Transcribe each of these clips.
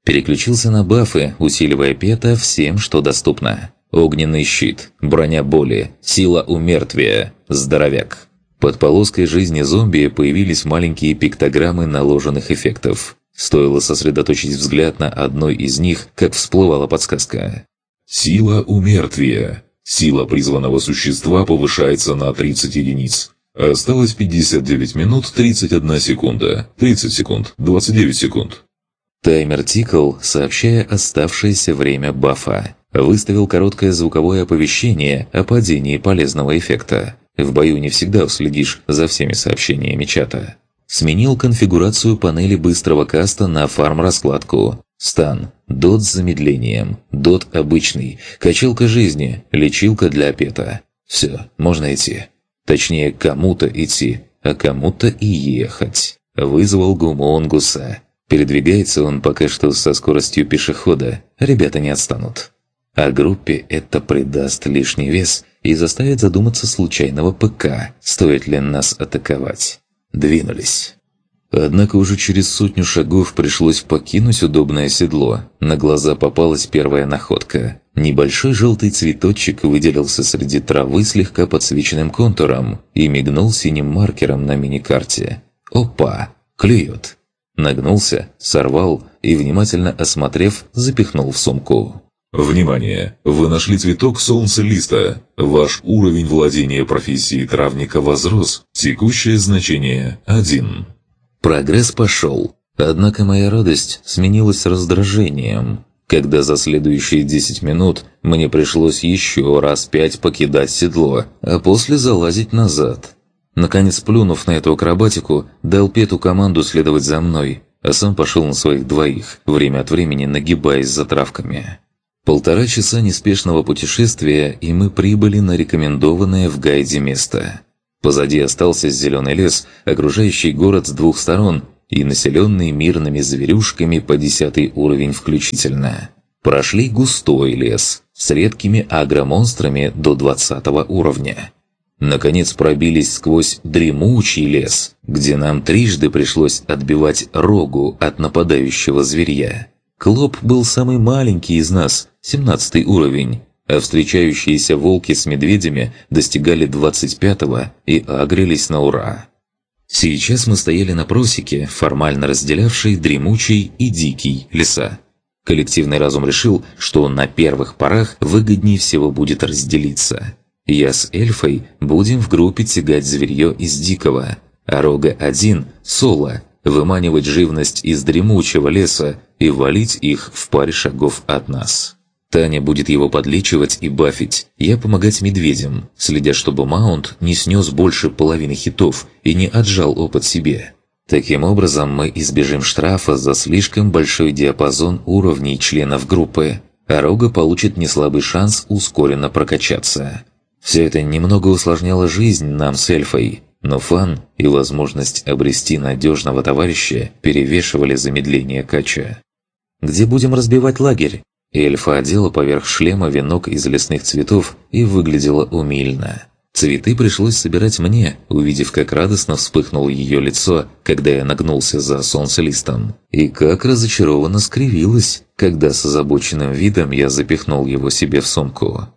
Переключился на бафы, усиливая пета всем, что доступно. Огненный щит, броня боли, сила умертвия, здоровяк. Под полоской жизни зомби появились маленькие пиктограммы наложенных эффектов. Стоило сосредоточить взгляд на одной из них, как всплывала подсказка. Сила умертвия. Сила призванного существа повышается на 30 единиц. Осталось 59 минут 31 секунда. 30 секунд. 29 секунд. Таймер тикал, сообщая оставшееся время бафа. Выставил короткое звуковое оповещение о падении полезного эффекта. В бою не всегда уследишь за всеми сообщениями чата. Сменил конфигурацию панели быстрого каста на фарм-раскладку. Стан. Дот с замедлением. Дот обычный. Качалка жизни. Лечилка для пета. Все, можно идти. Точнее, кому-то идти, а кому-то и ехать. Вызвал Гумонгуса. Передвигается он пока что со скоростью пешехода. Ребята не отстанут. А группе это придаст лишний вес и заставит задуматься случайного ПК, стоит ли нас атаковать. Двинулись. Однако уже через 100 шагов пришлось покинуть удобное седло. На глаза попалась первая находка. Небольшой желтый цветочек выделился среди травы слегка подсвеченным контуром и мигнул синим маркером на миникарте. Опа! Клюет! Нагнулся, сорвал и, внимательно осмотрев, запихнул в сумку. Внимание! Вы нашли цветок солнца-листа. Ваш уровень владения профессией травника возрос. Текущее значение 1. Прогресс пошел. Однако моя радость сменилась раздражением, когда за следующие 10 минут мне пришлось еще раз 5 покидать седло, а после залазить назад. Наконец, плюнув на эту акробатику, дал Пету команду следовать за мной, а сам пошел на своих двоих, время от времени нагибаясь за травками. 1,5 часа неспешного путешествия, и мы прибыли на рекомендованное в гайде место. Позади остался зеленый лес, окружающий город с двух сторон и населенный мирными зверюшками по 10 уровень включительно. Прошли густой лес с редкими агромонстрами до 20 уровня. Наконец пробились сквозь дремучий лес, где нам трижды пришлось отбивать рогу от нападающего зверья. Клоп был самый маленький из нас, 17 уровень, а встречающиеся волки с медведями достигали 25-го и агрились на ура. Сейчас мы стояли на просеке, формально разделявшей дремучий и дикий леса. Коллективный разум решил, что на первых порах выгоднее всего будет разделиться. Я с эльфой будем в группе тягать зверье из дикого, а Рога-1 – соло, выманивать живность из дремучего леса и валить их в паре шагов от нас. Таня будет его подлечивать и бафить, я помогать медведям, следя, чтобы маунт не снес больше половины хитов и не отжал опыт себе. Таким образом, мы избежим штрафа за слишком большой диапазон уровней членов группы, а Рога получит неслабый шанс ускоренно прокачаться. Все это немного усложняло жизнь нам с эльфой, но фан и возможность обрести надежного товарища перевешивали замедление кача. «Где будем разбивать лагерь?» Эльфа одела поверх шлема венок из лесных цветов и выглядела умильно. Цветы пришлось собирать мне, увидев, как радостно вспыхнуло ее лицо, когда я нагнулся за солнцелистом, и как разочарованно скривилась, когда с озабоченным видом я запихнул его себе в сумку.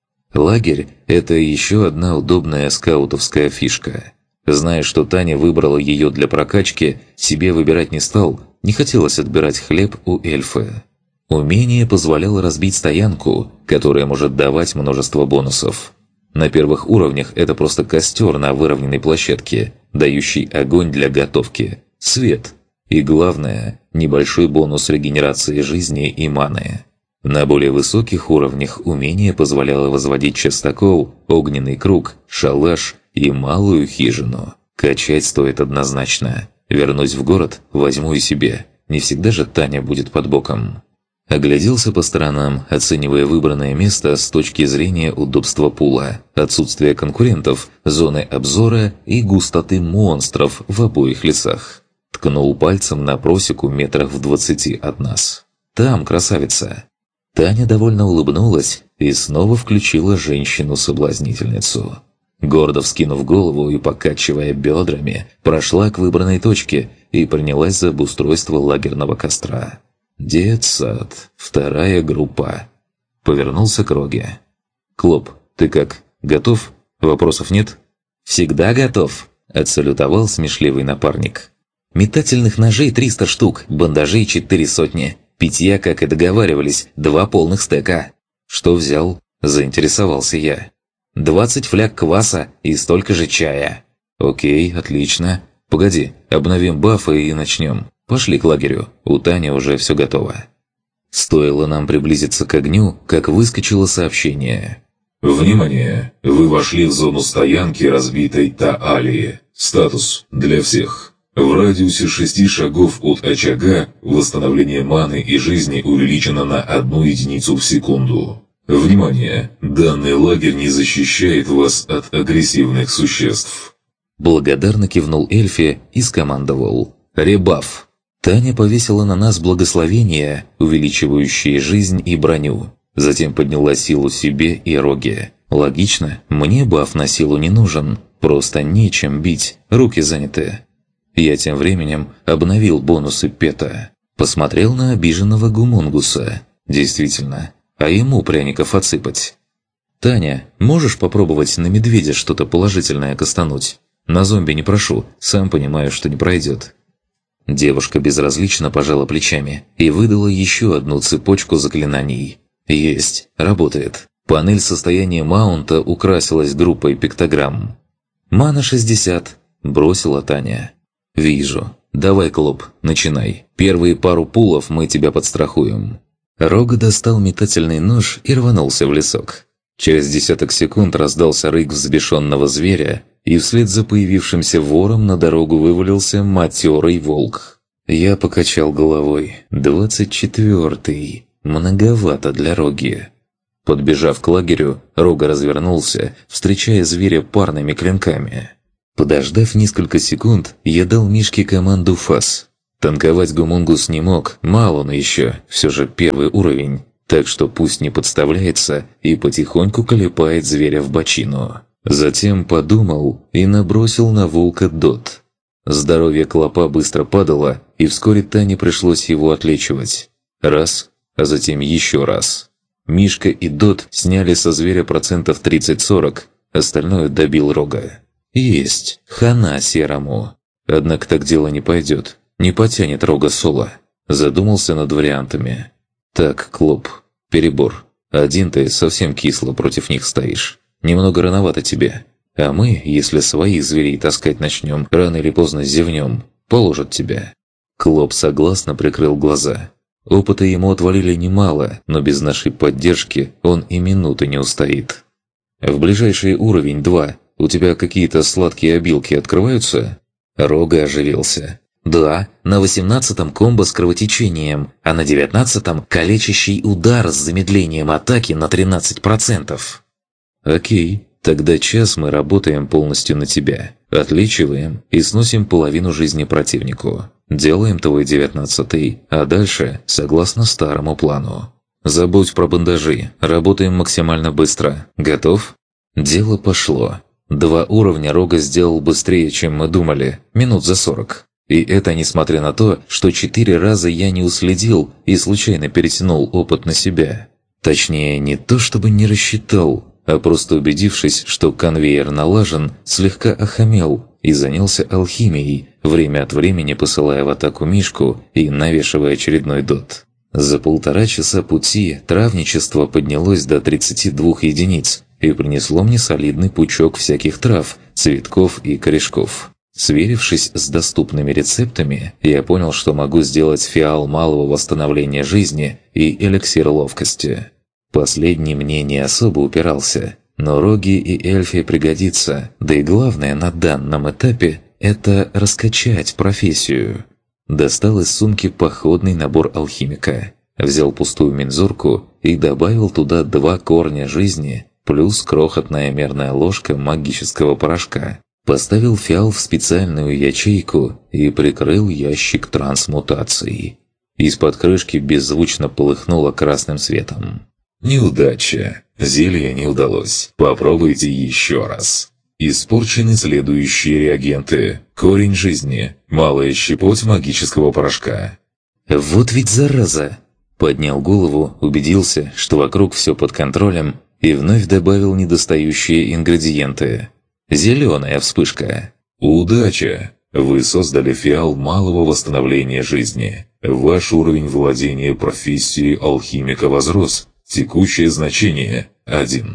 Лагерь – это еще одна удобная скаутовская фишка. Зная, что Таня выбрала ее для прокачки, себе выбирать не стал, не хотелось отбирать хлеб у эльфы. Умение позволяло разбить стоянку, которая может давать множество бонусов. На первых уровнях это просто костер на выровненной площадке, дающий огонь для готовки, свет и, главное, небольшой бонус регенерации жизни и маны. На более высоких уровнях умение позволяло возводить частокол, огненный круг, шалаш и малую хижину. Качать стоит однозначно. Вернусь в город, возьму и себе. Не всегда же Таня будет под боком. Огляделся по сторонам, оценивая выбранное место с точки зрения удобства пула, отсутствия конкурентов, зоны обзора и густоты монстров в обоих лесах. Ткнул пальцем на просеку метрах в 20 от нас. «Там, красавица!» Таня довольно улыбнулась и снова включила женщину-соблазнительницу. Гордо вскинув голову и покачивая бедрами, прошла к выбранной точке и принялась за обустройство лагерного костра. Детсад. Вторая группа. Повернулся к Роге. «Клоп, ты как, готов? Вопросов нет?» «Всегда готов», – отсалютовал смешливый напарник. «Метательных ножей 300 штук, бандажей 400. Питья, как и договаривались, 2 полных стека». «Что взял?» – заинтересовался я. 20 фляг кваса и столько же чая». «Окей, отлично. Погоди, обновим бафы и начнем. Пошли к лагерю, у Тани уже все готово». Стоило нам приблизиться к огню, как выскочило сообщение. Внимание! Вы вошли в зону стоянки разбитой Таалии. Статус для всех. В радиусе 6 шагов от очага восстановление маны и жизни увеличено на 1 единицу в секунду. Внимание! Данный лагерь не защищает вас от агрессивных существ. Благодарно кивнул Эльфи и скомандовал. «Ребаф!» Таня повесила на нас благословения, увеличивающие жизнь и броню. Затем подняла силу себе и Роге. Логично, мне баф на силу не нужен, просто нечем бить, руки заняты. Я тем временем обновил бонусы Пета. Посмотрел на обиженного гумунгуса. Действительно, а ему пряников отсыпать. «Таня, можешь попробовать на медведя что-то положительное кастануть? На зомби не прошу, сам понимаю, что не пройдет». Девушка безразлично пожала плечами и выдала еще одну цепочку заклинаний. «Есть, работает». Панель состояния маунта украсилась группой пиктограмм. «Мана 60», – бросила Таня. «Вижу. Давай, Клоп, начинай. Первые пару пулов мы тебя подстрахуем». Рога достал метательный нож и рванулся в лесок. Через десяток секунд раздался рык взбешенного зверя, и вслед за появившимся вором на дорогу вывалился матерый волк. Я покачал головой. 24-й. Многовато для Роги. Подбежав к лагерю, Рога развернулся, встречая зверя парными клинками. Подождав несколько секунд, я дал Мишке команду «Фас». Танковать гумунгус не мог, мало он еще, все же первый уровень, так что пусть не подставляется и потихоньку колепает зверя в бочину. Затем подумал и набросил на волка дот. Здоровье клопа быстро падало, и вскоре Тане пришлось его отлечивать. Раз, а затем еще раз. Мишка и дот сняли со зверя процентов 30-40, остальное добил Рога. Есть, хана серому. Однако так дело не пойдет, не потянет Рога соло. Задумался над вариантами. Так, Клоп, перебор. Один ты совсем кисло против них стоишь. Немного рановато тебе. А мы, если своих зверей таскать начнем, рано или поздно зевнем. Положат тебя». Клоп согласно прикрыл глаза. Опыта ему отвалили немало, но без нашей поддержки он и минуты не устоит. «В ближайший уровень 2 у тебя какие-то сладкие обилки открываются?» Рога оживился. «Да, на 18-м комбо с кровотечением, а на 19-м калечащий удар с замедлением атаки на 13%. «Окей, тогда час мы работаем полностью на тебя. Отличиваем и сносим половину жизни противнику. Делаем твой 19-й, а дальше согласно старому плану. Забудь про бандажи, работаем максимально быстро. Готов?» Дело пошло. 2 уровня Рога сделал быстрее, чем мы думали, минут за 40. И это несмотря на то, что 4 раза я не уследил и случайно перетянул опыт на себя. Точнее, не то чтобы не рассчитал, а просто убедившись, что конвейер налажен, слегка охамел и занялся алхимией, время от времени посылая в атаку Мишку и навешивая очередной дот. За 1,5 часа пути травничество поднялось до 32 единиц и принесло мне солидный пучок всяких трав, цветков и корешков. Сверившись с доступными рецептами, я понял, что могу сделать фиал малого восстановления жизни и эликсир ловкости. Последний мне не особо упирался, но Роги и Эльфи пригодится, да и главное на данном этапе – это раскачать профессию. Достал из сумки походный набор алхимика, взял пустую мензурку и добавил туда 2 корня жизни плюс крохотная мерная ложка магического порошка. Поставил фиал в специальную ячейку и прикрыл ящик трансмутации. Из-под крышки беззвучно полыхнуло красным светом. Неудача. Зелье не удалось. Попробуйте еще раз. Испорчены следующие реагенты. Корень жизни. Малая щепоть магического порошка. Вот ведь зараза! Поднял голову, убедился, что вокруг все под контролем, и вновь добавил недостающие ингредиенты. Зеленая вспышка. Удача! Вы создали фиал малого восстановления жизни. Ваш уровень владения профессией алхимика возрос. Текущее значение – 1.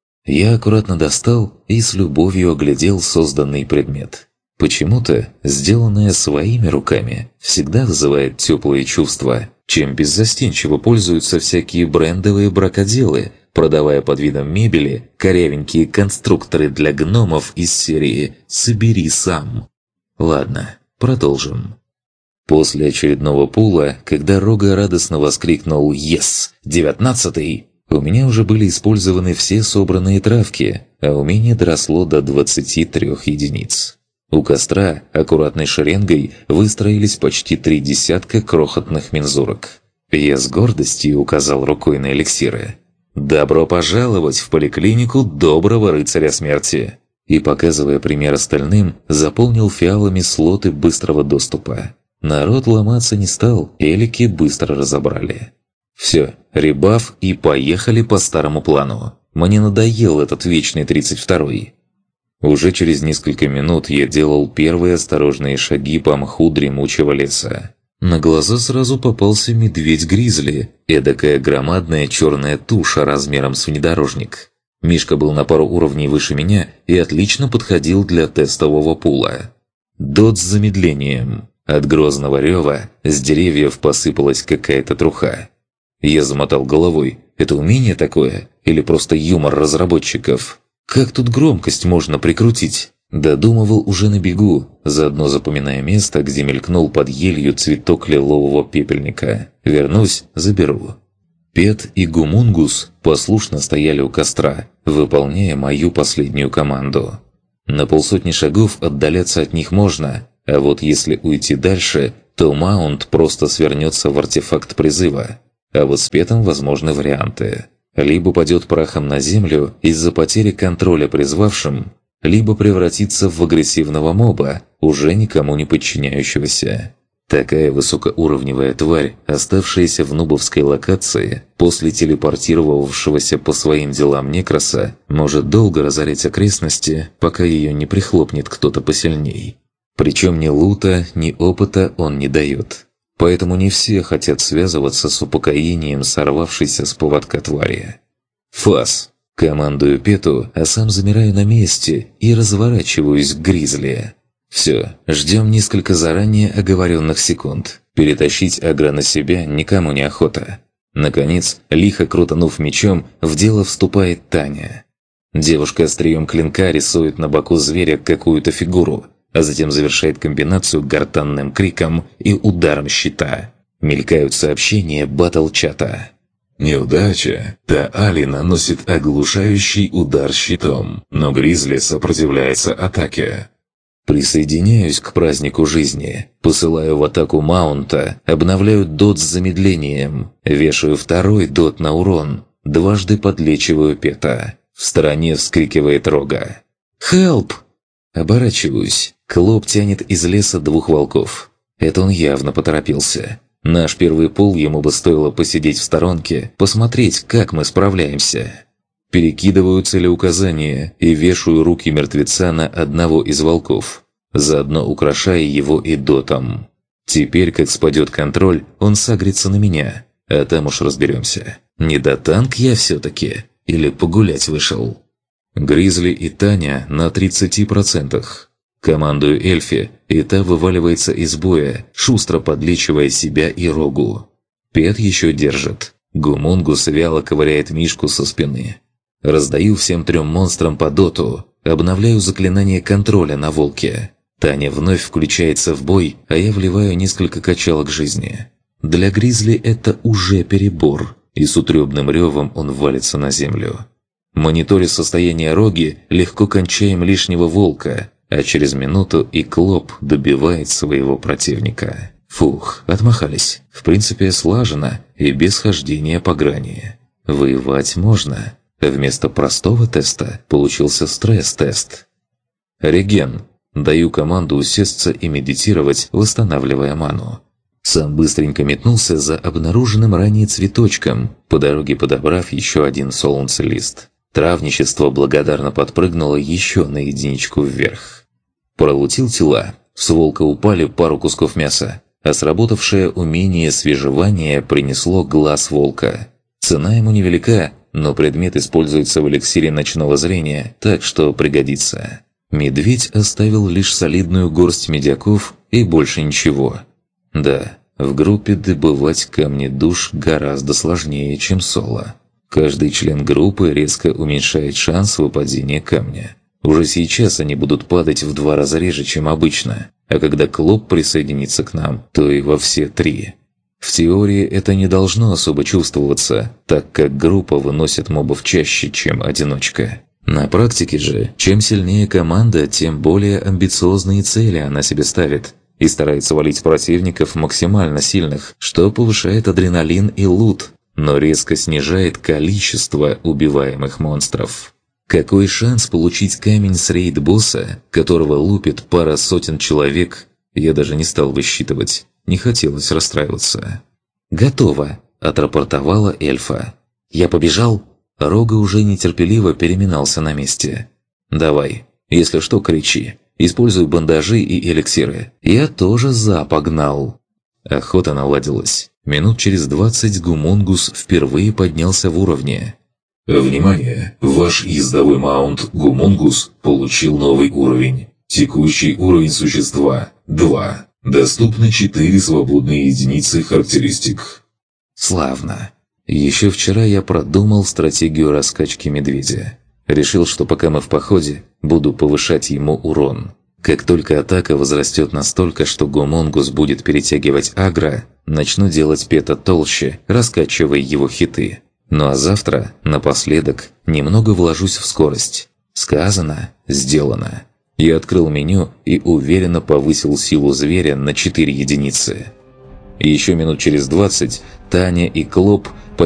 Я аккуратно достал и с любовью оглядел созданный предмет. Почему-то, сделанное своими руками, всегда вызывает теплые чувства, чем беззастенчиво пользуются всякие брендовые бракоделы, продавая под видом мебели корявенькие конструкторы для гномов из серии «Собери сам». Ладно, продолжим. После очередного пула, когда Рога радостно воскликнул «Ес! 19-й!», у меня уже были использованы все собранные травки, а умение доросло до 23 единиц. У костра аккуратной шеренгой выстроились почти 3 десятка крохотных мензурок. Я с гордостью указал рукой на эликсиры. «Добро пожаловать в поликлинику доброго рыцаря смерти!» И, показывая пример остальным, заполнил фиалами слоты быстрого доступа. Народ ломаться не стал, элики быстро разобрали. Все, ребаф и поехали по старому плану. Мне надоел этот вечный 32-й. Уже через несколько минут я делал первые осторожные шаги по мху дремучего леса. На глаза сразу попался медведь-гризли, эдакая громадная черная туша размером с внедорожник. Мишка был на пару уровней выше меня и отлично подходил для тестового пула. Дот с замедлением. От грозного рева с деревьев посыпалась какая-то труха. Я замотал головой. Это умение такое? Или просто юмор разработчиков? Как тут громкость можно прикрутить? Додумывал уже на бегу, заодно запоминая место, где мелькнул под елью цветок лилового пепельника. Вернусь, заберу. Пет и Гумунгус послушно стояли у костра, выполняя мою последнюю команду. На полсотни шагов отдаляться от них можно, а вот если уйти дальше, то маунт просто свернется в артефакт призыва. А вот с Петом возможны варианты. Либо падет прахом на землю из-за потери контроля призвавшим, либо превратится в агрессивного моба, уже никому не подчиняющегося. Такая высокоуровневая тварь, оставшаяся в нубовской локации, после телепортировавшегося по своим делам Некроса, может долго разорять окрестности, пока ее не прихлопнет кто-то посильней. Причем ни лута, ни опыта он не дает. Поэтому не все хотят связываться с упокоением сорвавшейся с поводка твари. «Фас!» – командую Пету, а сам замираю на месте и разворачиваюсь к гризли. Все, ждем несколько заранее оговоренных секунд. Перетащить агро на себя никому не охота. Наконец, лихо крутанув мечом, в дело вступает Таня. Девушка острием клинка рисует на боку зверя какую-то фигуру, а затем завершает комбинацию гортанным криком и ударом щита. Мелькают сообщения батл-чата. Неудача. Таали наносит оглушающий удар щитом, но Гризли сопротивляется атаке. Присоединяюсь к празднику жизни, посылаю в атаку маунта, обновляю дот с замедлением, вешаю второй дот на урон, дважды подлечиваю Пета. В стороне вскрикивает Рога. «Хелп!» Оборачиваюсь. Клоп тянет из леса 2 волков. Это он явно поторопился. Наш первый пул ему бы стоило посидеть в сторонке, посмотреть, как мы справляемся. Перекидываю целеуказания и вешаю руки мертвеца на одного из волков, заодно украшая его и дотом. Теперь, как спадет контроль, он сагрится на меня, а там уж разберемся. Не до танк я все-таки, или погулять вышел? Гризли и Таня на 30%. Командую Эльфи, и та вываливается из боя, шустро подлечивая себя и Рогу. Пет еще держит. Гумунгус вяло ковыряет Мишку со спины. Раздаю всем 3 монстрам по доту, обновляю заклинание контроля на волке. Таня вновь включается в бой, а я вливаю несколько качалок жизни. Для Гризли это уже перебор, и с утрёбным ревом он валится на землю. Мониторя состояние Роги, легко кончаем лишнего волка, а через минуту и Клоп добивает своего противника. Фух, отмахались. В принципе, слаженно и без хождения по грани. Воевать можно. Вместо простого теста получился стресс-тест. Реген. Даю команду усесться и медитировать, восстанавливая ману. Сам быстренько метнулся за обнаруженным ранее цветочком, по дороге подобрав еще один солнцелист. Травничество благодарно подпрыгнуло еще на единичку вверх. Пролутил тела. С волка упали пару кусков мяса, а сработавшее умение свежевания принесло глаз волка. Цена ему невелика, но предмет используется в эликсире ночного зрения, так что пригодится. Медведь оставил лишь солидную горсть медяков и больше ничего. Да, в группе добывать камни душ гораздо сложнее, чем соло. Каждый член группы резко уменьшает шанс выпадения камня. Уже сейчас они будут падать в 2 раза реже, чем обычно, а когда Клоп присоединится к нам, то и во все 3. В теории это не должно особо чувствоваться, так как группа выносит мобов чаще, чем одиночка. На практике же, чем сильнее команда, тем более амбициозные цели она себе ставит и старается валить противников максимально сильных, что повышает адреналин и лут, но резко снижает количество убиваемых монстров. Какой шанс получить камень с рейд-босса, которого лупит пара сотен человек, я даже не стал высчитывать, не хотелось расстраиваться. «Готово», – отрапортовала эльфа. «Я побежал?» Рога уже нетерпеливо переминался на месте. «Давай, если что, кричи. Используй бандажи и эликсиры. Я тоже погнал». Охота наладилась. Минут через 20 Гумунгус впервые поднялся в уровне. Внимание! Ваш ездовой маунт Гумунгус получил новый уровень. Текущий уровень существа – 2. Доступны 4 свободные единицы характеристик. Славно. Еще вчера я продумал стратегию раскачки медведя. Решил, что пока мы в походе, буду повышать ему урон. Как только атака возрастет настолько, что Гумунгус будет перетягивать агро, начну делать пета толще, раскачивая его хиты. Ну а завтра, напоследок, немного вложусь в скорость. Сказано, сделано. Я открыл меню и уверенно повысил силу зверя на 4 единицы. Еще минут через 20 Таня и Клоп